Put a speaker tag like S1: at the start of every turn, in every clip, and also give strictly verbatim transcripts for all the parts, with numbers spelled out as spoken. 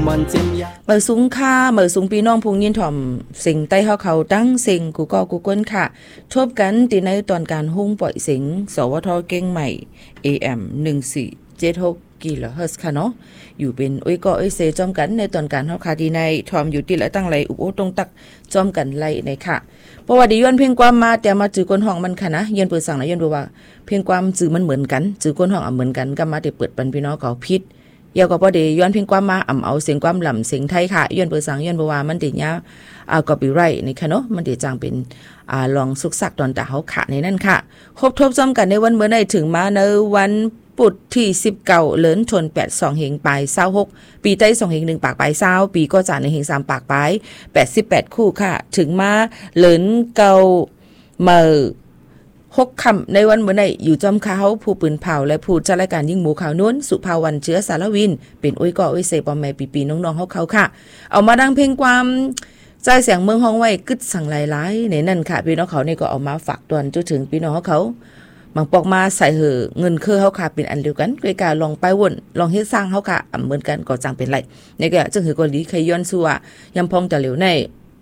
S1: เมื่อสูงค่าเมื่อสูงพี่น้องพุงยินถ่อมสิงใต้เฮาเขาตั้งสิงกูก็กูก้นค่ะทบกันที่ในตอนการหุ้งปล่อยสิงสวทเก่งใหม่ เอ เอ็ม หนึ่งสี่เจ็ดหก กิโลเฮิรตซ์ค่ะเนาะอยู่เป็นอ้ยก็อ้ยเซจอมกันในตอนการเฮาคาดีในทอมอยู่ที่ละตั้งไรอุโอตรงตักจอมกันไล่ในค่ะเพราะว่าดิย้อนเพียงความมาแต่มาจื้อคนห้องมันค่ะนะย้อนเปิดสั่งนะย้อนบอกว่าเพียงความจื้อมันเหมือนกันจื้อคนห้องอ่ะเหมือนกันก็มาได้เปิดปันพี่น้องเขาผิดเยาก็บ่ได้ย้อนเพียงความมาอ่ำเอาเสียงความหล่ำเสียงไทยค่ะย้อนเปิดสั่งย้อนบอกว่ามันติยาอ่า copyright นี่ค่ะเนาะมันได้จ้างเป็นอ่าลองสุกสักตอนตาเฮาค่ะในนั้นค่ะครบทบซ้อมกันในวันเมื่อใดถึงมาในวันปุดที่สิบเก้าเลินชนแปดสิบสองเฮงปลายยี่สิบหกปีใต้สองเฮงหนึ่งปากปลายยี่สิบปีก็จานในเฮงสามปากปลายแปดสิบแปดคู่ค่ะถึงมาเลินเก่าเมื่อหกคำในวันเมื่อไหร่อยู่จอมเขาผู้ปืนเผาและผู้จัดรายการยิ่งหมูขาวนุ่นสุภาวันเชื้อสารวินเป็นอ้อยก่ออ้อยเสปอมแม่ปีปีน้องๆเขาเขาค่ะเอามาดังเพลงความใจเสียงเมืองห้องไว้กึดสั่งหลายๆในนั่นค่ะพี่น้องเขานี่ก็เอามาฝากตอนจนถึงพี่น้องเขาบางปอกมาใส่เหอเงินคือเขาค่ะเป็นอันเดียวกันด้วยการลองไปวนลองเฮ็ดสร้างเขาค่ะเหมือนกันก็จังเป็นไรนี่ก็จึงหือกอลีใครย้อนซัวยำพองตะเหลวใน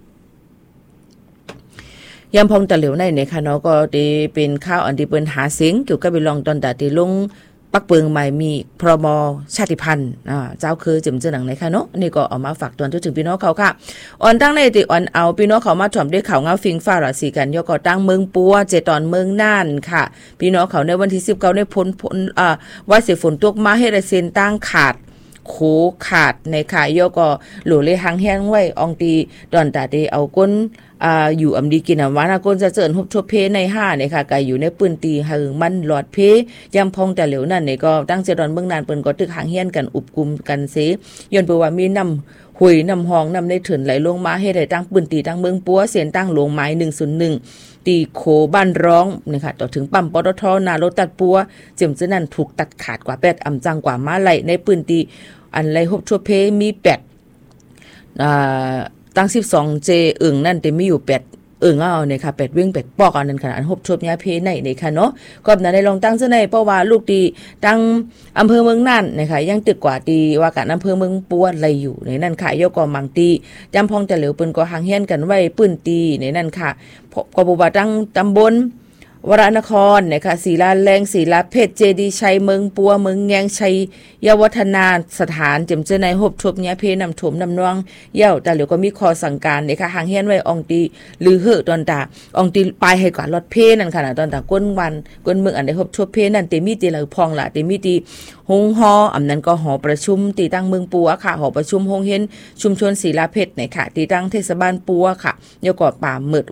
S1: ยำพองตะเหลวในเนี่ยค่ะเนาะก็ได้เป็นข้าวอันที่เปิ้นหาเสียงเกี่ยวกับไปลองตอนตาที่ลงปักเปิงใหม่มีพรมชาติพันธุ์อ่าเจ้าคือจิ๋มเจ้าหนังในค่ะเนาะนี่ก็เอามาฝากตอนถึงพี่น้องเขาค่ะอ่อนตั้งในติอ่อนเอาพี่น้องเขามาถ่อมด้วยข่าวเงาฟิงฟ้าราศีกันยก็ตั้งเมืองปัวเจตอนเมืองน่านค่ะพี่น้องเขาในวันที่สิบเก้าได้พ้นพ้นอ่าว่าเสียฝนตกมาให้ได้เซ็นตั้งขาดโขขาดในขายยก็หลูเลยหางแห้งไว้อองตีดอนตาเดเอาก้นอ่าอยู่อำดีกินอำวานาก้นจะเจิญฮบทบเพในห้าเนี่ยค่ะก็อยู่ในปืนตีหึงมันหลอดเพยำพองแต่เหลวนั่นเนี่ยก็ตั้งเจดอนเมืองนานเปิ้นก็ตึกหางแห้งกันอุบกุมกันเสย้อนเปว่ามีน้ำหุยน้ำหองน้ำในเถินไหลลงมาให้ได้ตั้งปืนตีตั้งเมืองปัวเสียนตั้งหลวงไม้หนึ่งศูนย์หนึ่งตีโขบ้านร้องนี่ค่ะต่อถึงปั๊มปตทนารถตัดปัวเจิมจะนั่นถูกตัดขาดกว่าแปดอำจังกว่ามาไหลในปืนตีอันไรฮบทั่วเพมีแปดอ่าตั้งสิบสองเจอึ่งนั่นแต่มีอยู่แปดอึ่งเอาเนี่ยค่ะแปดวิ่งแปดปอกอันนั้นขนาดฮบทั่วเพในนี่ค่ะเนาะก็นั้นได้ลองตั้งซะในเพราะว่าลูกตีตั้งอำเภอเมืองนั่นนะคะยังตึกกว่าตีว่าการอำเภอเมืองปัวอะไรอยู่ในนั่นค่ะยกก็มังตีจำพองแต่เหลวเปิ้นก็หางเฮียนกันไว้ปื้นตีในนั่นค่ะก็บ่ว่าตั้งตำบลวรนครนะคะศรีลาแรงศรีลาเพชรเจดีชัยเมืองปัวเมืองแยงชัยยวัฒนาสถานเจิมเจในหบทบเนี้ยเพนำถมนำนองเย่าแต่เหลียวก็มีคอสั่งการนะคะหางเฮียนไว้องตีหรือเหอะตอนตาองตีปลายให้กว่ารถเพนั่นค่ะตอนตาก้นวันก้นเมืองอันได้หบทบเพนั่นเตมีตีเหลือพองละเตมีตีหงฮออำนั้นก็หอประชุมตีตั้งเมืองปัวค่ะหอประชุมหงเฮียนชุมชนศรีลาเพชรเนี่ยค่ะตีตั้งเทศบาลปัวค่ะยกก่อป่าหมึด